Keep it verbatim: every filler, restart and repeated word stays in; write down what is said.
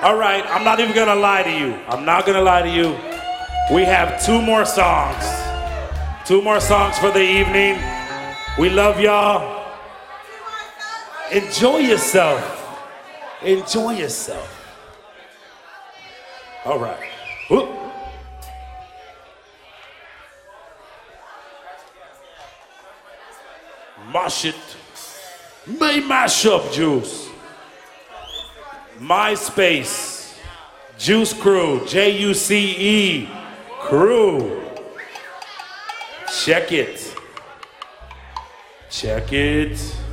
All right, I'm not even gonna lie to you. I'm not gonna lie to you. We have two more songs. Two more songs for the evening. We love y'all. Enjoy yourself. Enjoy yourself. All right. Whoop. Mash it. May mash up, Juice. MySpace. Juice Crew. J U C E. Crew. Check it. Check it.